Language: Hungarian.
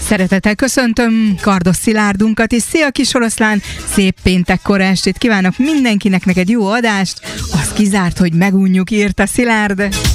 Szeretettel köszöntöm Kardos Szilárdunkat is. Szia kis oroszlán, szép péntekkora estét kívánok mindenkinek, neked jó adást. Az kizárt, hogy megunjuk, írta Szilárd.